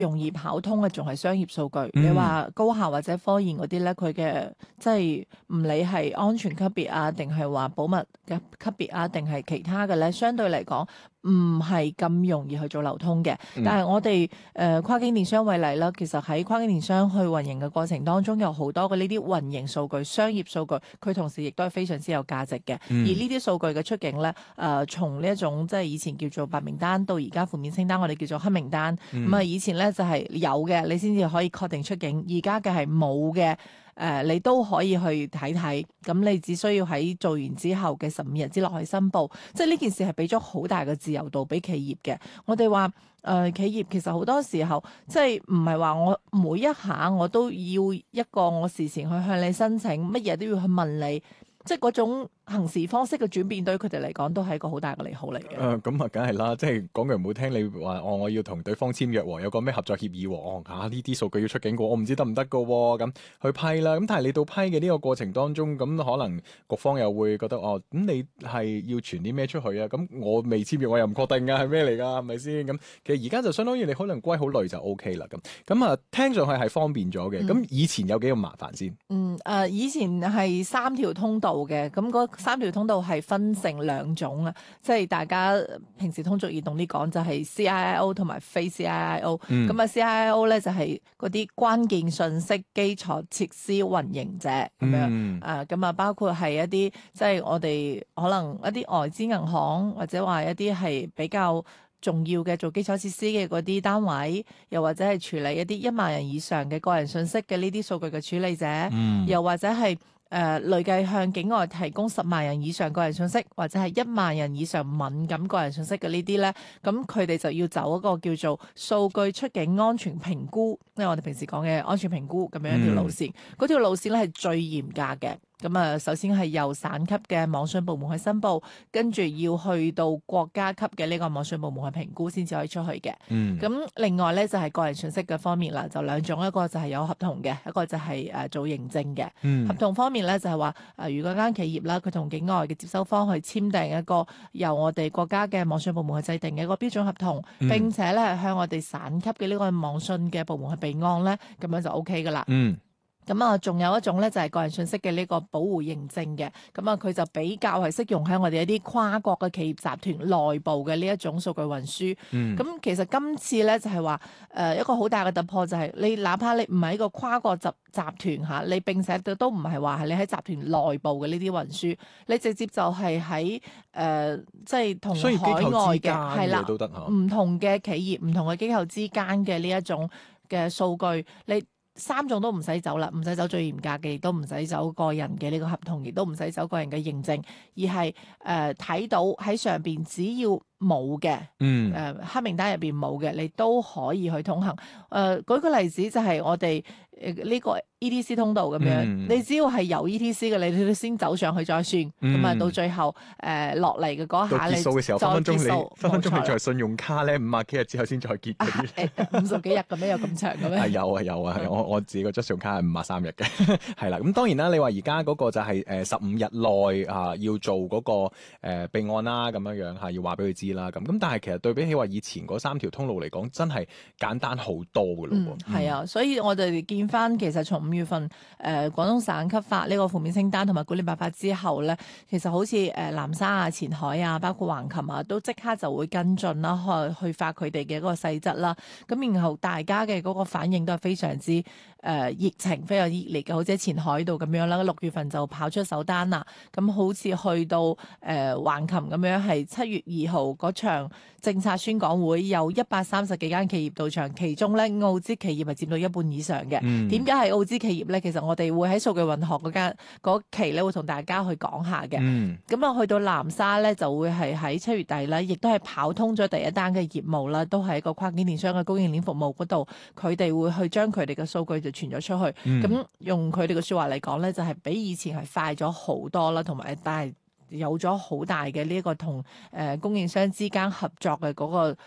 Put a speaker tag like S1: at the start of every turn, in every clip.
S1: 容易跑通嘅仲係商業數據。
S2: 嗯
S1: 你話高校或者科研嗰啲咧，佢嘅即係唔理係安全級別啊，定係話保密嘅級別啊，定係其他嘅咧，相對嚟講唔係咁容易去做流通嘅。但係我哋跨境電商為例啦，其實喺跨境電商去運營嘅過程當中，有好多嘅呢啲運營數據、商業數據，佢同時亦都係非常之有價值嘅。而呢啲數據嘅出境咧，從呢一種即係以前叫做白名單到而家負面清單，我哋叫做黑名單。咁啊，以前咧就係有嘅，你先至可以確定出境；而家嘅係冇嘅。你都可以去睇睇，咁你只需要喺做完之後嘅15日之內去申報，即係呢件事係俾咗好大嘅自由度俾企業嘅。我哋話企業其實好多時候即係唔係話我每一下我都要一個我事前去向你申請，乜嘢都要去問你，即係嗰種行事方式嘅轉變，對佢哋嚟講都係一個好大嘅利好嚟嘅。
S2: 咁啊，梗係啦，即係講句唔好聽，你話我要同對方簽約喎，有個咩合作協議喎，呢啲數據要出境嘅，我唔知得唔得嘅喎，咁去批啦。咁但係你到批嘅呢個過程當中，咁可能局方又會覺得咁你係要傳啲咩出去啊？咁我未簽約，我又唔確定㗎，係咩嚟㗎？係咪先？咁其實而家就相當於你可能歸好類就 OK 啦。咁啊，聽上去係方便咗嘅。咁以前有幾咁麻煩先？
S1: 以前係3條通道嘅，咁嗰3條通道係分成2種啊，即係大家平時通俗易懂啲講就係 CIIO 同埋非 CIIO。咁啊 CIIO 咧就係嗰啲關鍵信息基礎設施運營者咁樣。咁啊包括係一啲即係我哋可能一啲外資銀行或者話一啲係比較重要嘅做基礎設施嘅嗰啲單位，又或者係處理一啲1萬人以上嘅個人信息嘅呢啲數據嘅處理者，又或者係累計向境外提供10萬人以上個人信息，或者係1萬人以上敏感個人信息嘅呢啲咧，咁佢哋就要走一個叫做數據出境安全評估，即係我哋平時講嘅安全評估咁樣一條路線。嗰條路線咧係最嚴格嘅。咁啊，首先係由省級嘅網信部門去申報，跟住要去到國家級嘅呢個網信部門去評估先至可以出去嘅。咁另外咧就係個人信息嘅方面啦，就2種，一個就係有合同嘅，一個就係做認證嘅。合同方面咧就係話如果間企業啦，佢同境外嘅接收方去簽訂一個由我哋國家嘅網信部門去制定嘅一個標準合同，並且咧向我哋省級嘅呢個網信嘅部門去備案咧，咁樣就 OK 噶啦。咁啊，仲有一種咧，就係個人信息嘅呢個保護認證嘅，咁啊，佢就比較係適用喺我哋一啲跨國嘅企業集團內部嘅呢一種數據運輸。咁其實今次咧就係話，一個好大嘅突破就係你哪怕你唔係一個跨國集團嚇，你並且都唔係話係你喺集團內部嘅呢啲運輸，你直接就係喺即係同海外嘅係啦，唔同嘅企業、唔同嘅機構之間嘅呢一種嘅數據，你3種都唔使走啦，唔使走最嚴格嘅，亦都唔使走個人嘅呢個合同，亦都唔使走個人嘅認證，而係睇到喺上邊只要冇嘅，黑名單入邊冇嘅，你都可以去通行。舉個例子就係我哋呢個 ETC 通道咁樣，你只要係有 ETC 嘅，你先走上去再算，咁啊到最後落嚟嘅嗰下，你
S2: 結束嘅時候分分鐘係在信用卡咧50幾日之後先再結嗰啲
S1: ，50幾日咁樣有咁長嘅咩？
S2: 係有啊，我自己個張信用卡係53日嘅，係啦。咁當然啦，你話而家嗰個就係15日內要做嗰個備案啦，咁樣嚇要話俾佢知啦。咁但係其實對比起話以前嗰3條通路嚟講，真係簡單好多㗎咯喎。
S1: 係啊，所以我哋見翻其實從5月份廣東省級發呢個負面清單同埋管理辦法之後咧，其實好似南沙啊、前海啊、包括橫琴啊，都即刻就會跟進啦，去發佢哋嘅嗰個細則啦。咁然後大家嘅嗰個反應都係非常之熱情，非常熱烈嘅，好似喺前海度咁樣啦。6月份就跑出首單啦。咁好似去到橫琴咁樣，係7月2號嗰場政策宣講會，有130幾間企業到場，其中咧澳資企業係佔到1半以上嘅。點解係澳資企業咧？其實我哋會喺數據運學嗰期咧，會同大家去講下嘅。咁啊，去到南沙咧，就會係喺7月底咧，亦都係跑通咗第一單嘅業務啦，都係一個跨境電商嘅供應鏈服務嗰度，佢哋會去將佢哋嘅數據就傳咗出去。咁用佢哋嘅說話嚟講咧，就係比以前係快咗好多啦，同埋但係有咗好大嘅呢一個同供應商之間合作嘅嗰個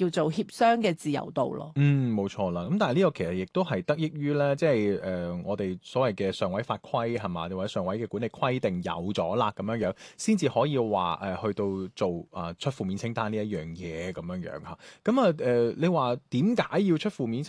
S1: 叫做協商嘅自由度咯。
S2: 冇錯啦。咁但係呢個其實亦都係得益於咧，即係我哋所謂嘅上位法規係嘛，或者上位嘅管理規定有咗啦，咁樣樣先至可以話去到做出負面清單呢一樣嘢咁樣樣嚇。咁你話點解要出負面清